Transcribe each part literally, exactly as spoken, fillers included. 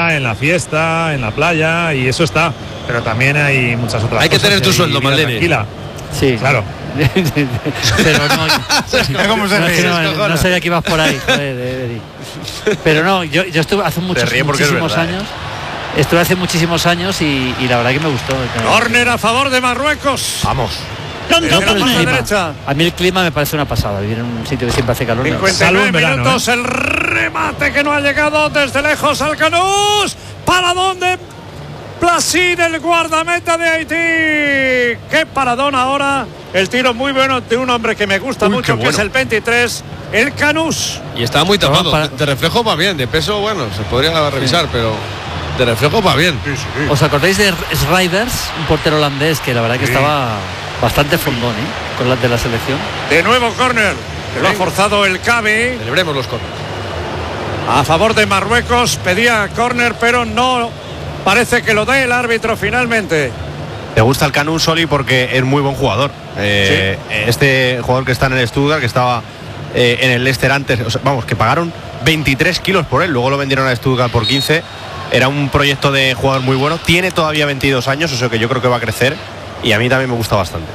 en la fiesta, en la playa, y eso está. Pero también hay muchas otras hay cosas. Hay que tener tu sueldo, Maldini. Tranquila. Sí, claro. Pero no, ¿Cómo se no, ríe? No, no, no sabía que ibas por ahí, joder, de, de, de. Pero no, yo, yo estuve hace muchos, muchísimos es años. Eh. Estuve hace muchísimos años y, y la verdad que me gustó. Córner a favor de Marruecos. Vamos. No, no por el clima. A mí el clima me parece una pasada. Vivir en un sitio que siempre hace calor. cincuenta y nueve minutos, ¿eh? El remate que no ha llegado desde lejos al Canús. ¿Para dónde? Brasil, el guardameta de Haití. Qué paradón ahora. El tiro muy bueno de un hombre que me gusta Uy, mucho, que bueno. es el veintitrés, el Canús. Y estaba muy tapado. Para... De reflejo va bien, de peso, bueno, se podría revisar, sí. pero de reflejo va bien. Sí, sí. ¿Os acordáis de Schreivers, un portero holandés que la verdad que sí. estaba bastante fondón, ¿eh? Con la de la selección? De nuevo córner, que lo ha forzado el Cabe. Celebremos los córneres. A favor de Marruecos, pedía córner, pero no parece que lo dé el árbitro finalmente. Te gusta el Canús, Soli, porque es muy buen jugador. Eh, sí. Este jugador que está en el Stuttgart, que estaba eh, en el Leicester antes, o sea, vamos, que pagaron veintitrés kilos por él, luego lo vendieron a Stuttgart por quince. Era un proyecto de jugador muy bueno. Tiene todavía veintidós años, o sea que yo creo que va a crecer. Y a mí también me gusta bastante.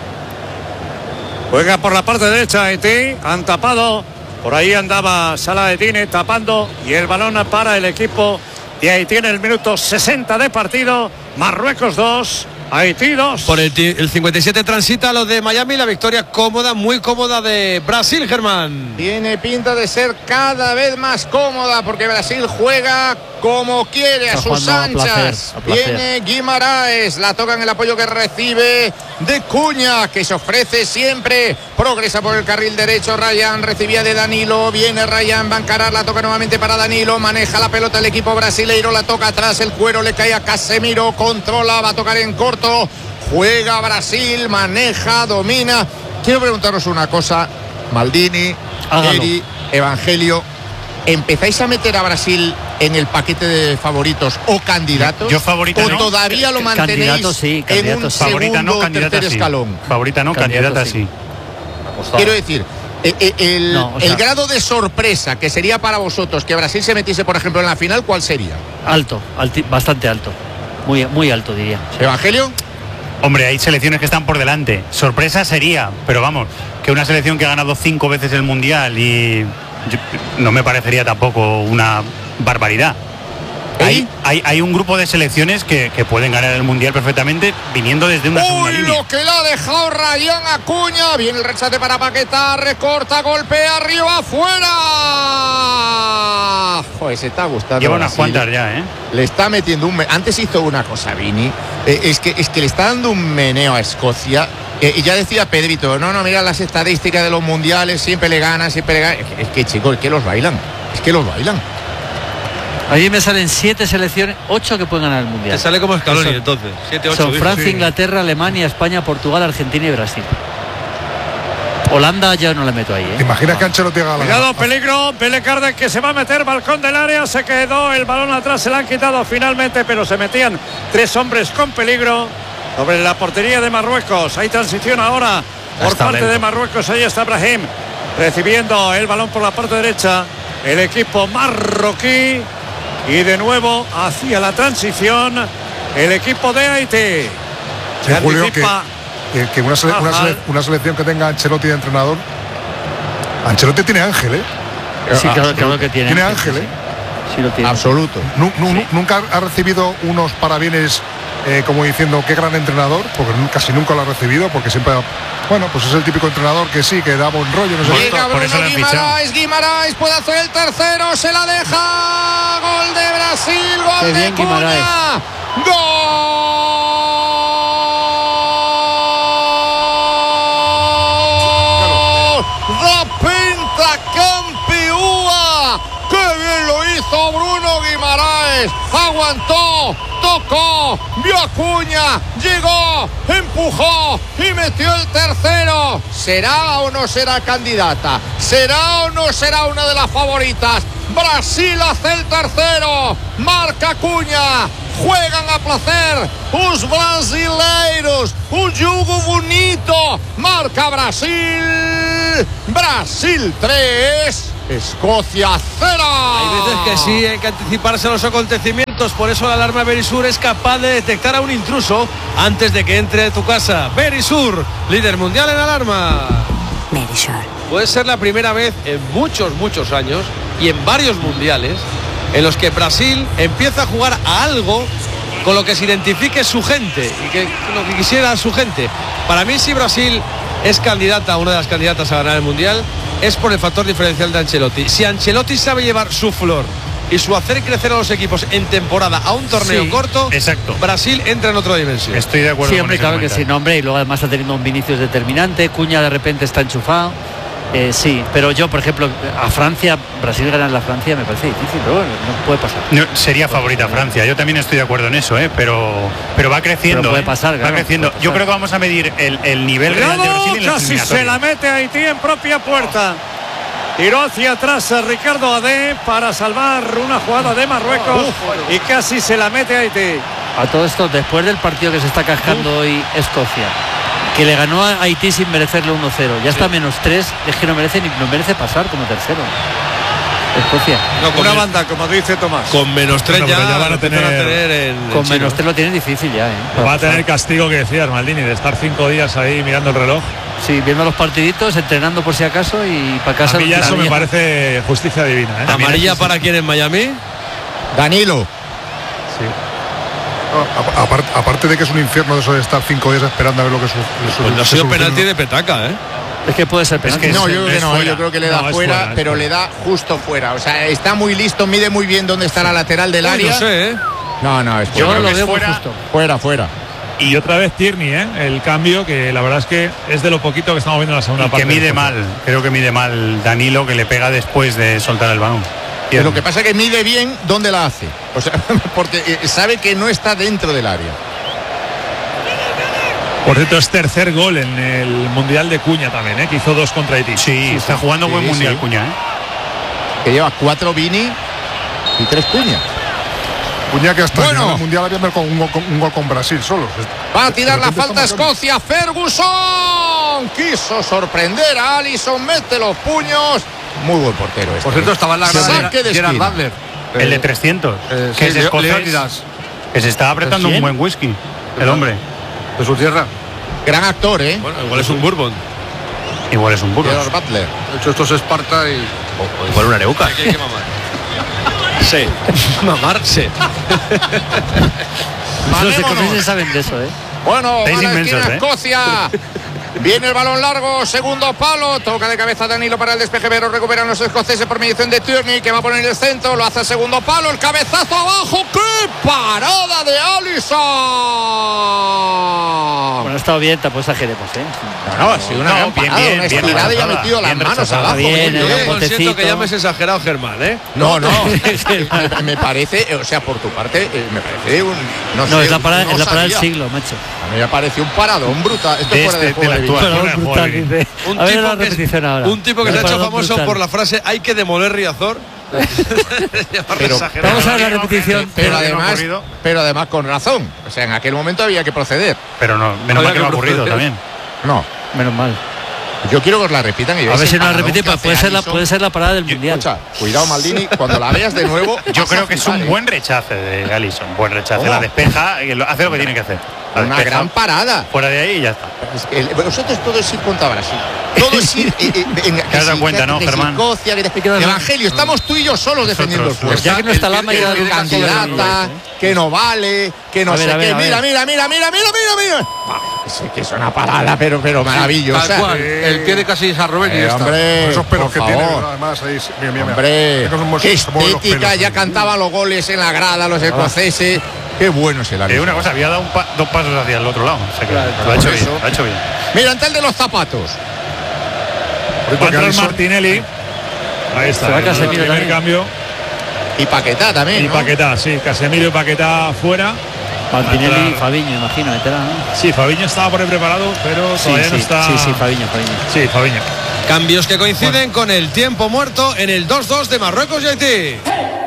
Juega por la parte derecha Haití, han tapado. Por ahí andaba Salah-Eddine tapando. Y el balón para el equipo de Haití en el minuto sesenta de partido. Marruecos dos, Haití dos. Por el, el cincuenta y siete transita lo de Miami. La victoria cómoda, muy cómoda de Brasil, Germán. Tiene pinta de ser cada vez más cómoda porque Brasil juega como quiere, a sus anchas. A placer, a placer. Viene Guimaraes, la toca en el apoyo que recibe de Cuña, que se ofrece siempre. Progresa por el carril derecho. Ryan recibía de Danilo. Viene Ryan, va a encarar, la toca nuevamente para Danilo. Maneja la pelota el equipo brasileiro, la toca atrás. El cuero le cae a Casemiro. Controla, va a tocar en corto. Juega Brasil, maneja, domina. Quiero preguntaros una cosa, Maldini, Hágalo. Eri, Evangelio. ¿Empezáis a meter a Brasil en el paquete de favoritos o candidatos? Yo favorita ¿O no. todavía lo mantenéis Candidato, sí, en un sí. Favorita segundo no, o candidata tercer sí. escalón? Favorita no, Candidato candidata sí. sí. Quiero decir, el, el, no, o sea, el grado de sorpresa que sería para vosotros que Brasil se metiese, por ejemplo, en la final, ¿cuál sería? Alto, alti, bastante alto. Muy, muy alto, diría. ¿Evangelio? Hombre, hay selecciones que están por delante. Sorpresa sería, pero vamos, que una selección que ha ganado cinco veces el Mundial y yo, no me parecería tampoco una barbaridad. Hay, hay, hay un grupo de selecciones que, que pueden ganar el Mundial perfectamente viniendo desde una segunda ¡Uy, línea. lo que le ha dejado Ryan Acuña! Viene el rescate para Paquetá, recorta, golpea, arriba, afuera. Joder, se está gustando. Lleva unas Brasil. cuantas ya, ¿eh? Le está metiendo un... Antes hizo una cosa, Vini. Eh, es, que, es que le está dando un meneo a Escocia. Eh, y ya decía Pedrito, no, no, mira las estadísticas de los mundiales, siempre le ganan, siempre le ganan. Es que, es que chicos, es que los bailan. Es que los bailan. A mí me salen siete selecciones, ocho que pueden ganar el Mundial. Te sale como Scaloni, son, entonces. Siete, ocho. Son Francia, sí. Inglaterra, Alemania, España, Portugal, Argentina y Brasil. Holanda ya no le meto ahí, ¿eh? ¿Te imaginas que Ancelotti haga la... Cuidado, peligro, Belecarde que se va a meter, balcón del área, se quedó el balón atrás, se le han quitado finalmente, pero se metían tres hombres con peligro sobre la portería de Marruecos. Hay transición ahora por está parte lento. de Marruecos, ahí está Brahim recibiendo el balón por la parte derecha, el equipo marroquí, y de nuevo hacia la transición el equipo de Haití. Sí, Julio, que, que, que una, sele, una, sele, una selección que tenga Ancelotti de entrenador. Ancelotti tiene ángel, ¿eh? Sí, claro, claro que tiene. Tiene ángel, ¿eh? Sí, sí lo tiene. Absoluto. Nu, nu, Sí. Nunca ha recibido unos parabienes eh, como diciendo qué gran entrenador, porque casi nunca lo ha recibido, porque siempre, bueno, pues es el típico entrenador que sí, que da buen rollo. No sé. Llega por eso Bruno lo han fichado. Guimaraes, Guimaraes puede hacer el tercero, se la deja. Gol de Brasil, gol Qué de bien, Cuña. Guimaraes. Gol. Da pentacampeúa. Qué bien lo hizo Bruno Guimaraes. Aguantó, tocó, vio a Cuña, llegó, empujó y metió el tercero. ¿Será o no será candidata? ¿Será o no será una de las favoritas? Brasil hace el tercero, marca Cuña, juegan a placer os brasileiros, un jugo bonito, marca Brasil, Brasil tres, Escocia cero. Hay veces que sí, hay que anticiparse a los acontecimientos. atentos, por eso la alarma Verisur es capaz de detectar a un intruso antes de que entre a tu casa. Verisur, líder mundial en alarma. Verisur. Puede ser la primera vez en muchos, muchos años y en varios mundiales en los que Brasil empieza a jugar a algo con lo que se identifique su gente y que lo que quisiera su gente. Para mí, si Brasil es candidata, una de las candidatas a ganar el mundial, es por el factor diferencial de Ancelotti. Si Ancelotti sabe llevar su flor y su hacer crecer a los equipos en temporada a un torneo sí, corto, exacto. Brasil entra en otra dimensión. Estoy de acuerdo. Sí, hombre, con claro ese que sí, nombre, y luego además ha tenido un Vinicius determinante, Cuña de repente está enchufado. Eh, sí, pero yo, por ejemplo, a Francia, Brasil ganar la Francia me parece difícil, pero bueno, no puede pasar. No, sería favorita Francia, yo también estoy de acuerdo en eso, ¿eh? pero, pero va creciendo. Pero puede ¿eh? pasar, claro, va creciendo. puede pasar. Yo creo que vamos a medir el, el nivel real de Brasil en la casi se la mete Haití en propia puerta. Tiró hacia atrás a Ricardo Adé para salvar una jugada de Marruecos Uf, y casi se la mete a Haití. A todo esto, después del partido que se está cascando Uf. hoy Escocia, que le ganó a Haití sin merecerle uno cero, ya sí. está menos tres, es que no merece ni no merece pasar como tercero. Escocia. No, con una el, banda, como dice Tomás. Con menos tres bueno, ya, ya van a tener, a tener en, con en menos tres lo tienen difícil ya, ¿eh? Va a tener el castigo que decías, Maldini, de estar cinco días ahí mirando el reloj. Sí, viendo los partiditos, entrenando por si acaso y para casa. A mí ya eso me parece justicia divina, ¿eh? ¿Amarilla para quién en Miami? Danilo. Sí. No, aparte, aparte de que es un infierno de eso de estar cinco días esperando a ver lo que sucede. Pues no ha sido penalti de petaca, ¿eh? Es que puede ser penalti. Es que no, yo creo que no, fuera. yo creo que le da no, fuera, fuera pero fuera. le da justo fuera. O sea, está muy listo, mide muy bien dónde está la lateral del área. No sé, ¿eh? No, no, es yo lo veo fuera, justo. Fuera, fuera. Y otra vez Tierney, ¿eh? El cambio, que la verdad es que es de lo poquito que estamos viendo en la segunda y parte. Que mide mal, creo que mide mal Danilo, que le pega después de soltar el balón. Pero lo que pasa es que mide bien dónde la hace. O sea, porque sabe que no está dentro del área. Por cierto, es tercer gol en el Mundial de Cuña también, ¿eh? Que hizo dos contra Haití. Sí, sí, está jugando sí, buen Mundial sí. Cuña, ¿eh? Que lleva cuatro Vini y tres Cuña. Cuña que hasta bueno. en el Mundial había marcado un, un gol con Brasil solo. Va a tirar la falta Escocia. Ferguson quiso sorprender a Alisson, mete los puños. Muy buen portero este. Por cierto, estaba en la grada de Gerard Butler. El de trescientos. Eh, que sí, es escocés, que se está apretando un buen whisky. El hombre. De su tierra. Gran actor, ¿eh? Bueno, igual es un bourbon. Igual es un bourbon. Gerard Butler. De hecho, esto es Esparta y... O, igual una Areuca. Hay que mamar. Sí. Mamarse. Los escoceses saben de eso, ¿eh? Bueno, a la esquina ¿eh? Escocia. Viene el balón largo, segundo palo, toca de cabeza Danilo para el despeje, pero recuperan los escoceses por mediación de Tierney, que va a poner el centro, lo hace el segundo palo, el cabezazo abajo, ¡qué parada de Alisson! Bueno, ha estado bien, tampoco exageremos, ¿eh? No, no, ha sido una no, gran bien, parada, bien, una bien, estirada y ha bien, metido bien las manos rechazada. abajo. Bien, muy el bien. Yo siento que llames exagerado, Germán, ¿eh? No, no, me, me parece, o sea, por tu parte, me parece un... No, no sé, es la parada, no es la parada del sabía. siglo, macho. A mí me parece un paradón brutal. Esto De fuera de este, juego de de la vida. Pero brutal, dice. Un A ver tipo la que, repetición ahora. un tipo que se ha hecho famoso brutal. por la frase hay que demoler Riazor. Pero, vamos a ver la repetición. Pero, pero además, pero además con razón. O sea, en aquel momento había que proceder. Pero no, menos mal que no ha ocurrido también. No. Menos mal. Yo quiero que os la repitan. Y a ver si no la repite, puede puede ser, la, puede ser la parada del Mundial. Escucha, cuidado Maldini, cuando la veas de nuevo. Yo creo que es un buen rechace de Alisson. Buen rechace. Oh. La despeja y hace lo que tiene que hacer. La Una despeja, gran parada. Fuera de ahí y ya está. Es que el, vosotros todo es ir contra Brasil. Todo es ir. Eh, eh, en, te has dado cuenta, ¿no, Germán? Escocia, que te, Evangelio, estamos tú y yo solos defendiendo el puesto. Ya que no está Lama y que candidata, que no vale, que no ver, sé ver, qué. Mira, mira, mira, mira, mira, mira, mira. Sí, que es una parada, pero, pero maravillosa. Tal cual. El pie de casi San Rubén y eh, está. Hombre, esos pelos que favor. tiene, además, ahí, mira, mira, hombre, mira. Qué estética, ya cantaban los goles en la grada los escoceses. Qué bueno es el área. Eh, una cosa, había dado un pa dos pasos hacia el otro lado. O sea que claro, lo, ha hecho bien, lo ha hecho bien. Mira, ante el de los zapatos. Va a entrar Martinelli. Ahí está. Se va el Casemiro primer también. cambio. Y Paquetá también. Y ¿no? Paquetá, sí. Casemiro y Paquetá fuera. Martinelli y Fabiño, imagino, meterá, ¿no? Sí, Fabiño estaba por ahí preparado, pero Sí, todavía sí, no está. sí, sí, Fabiño, Fabiño. Sí, Fabiño. Cambios que coinciden bueno. con el tiempo muerto en el dos dos de Marruecos y Haití.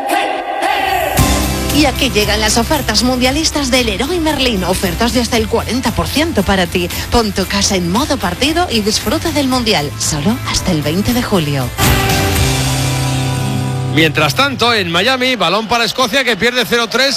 Y aquí llegan las ofertas mundialistas del Leroy Merlin. Ofertas de hasta el cuarenta por ciento para ti. Pon tu casa en modo partido y disfruta del Mundial. Solo hasta el veinte de julio. Mientras tanto, en Miami, balón para Escocia que pierde cero tres.